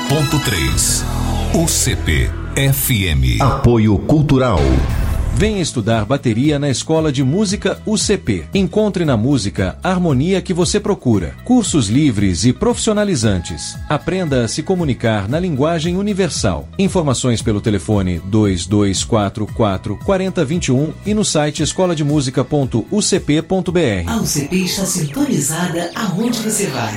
UCP FM. Apoio Cultural. Venha estudar bateria na Escola de Música UCP. Encontre na música a harmonia que você procura. Cursos livres e profissionalizantes. Aprenda a se comunicar na linguagem universal. Informações pelo telefone 2244 4021 e no site escolademusica.ucp.br. A UCP está sintonizada aonde você vai.